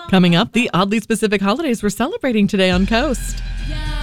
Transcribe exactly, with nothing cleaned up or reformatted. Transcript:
Coming up, the oddly specific holidays we're celebrating today on Coast.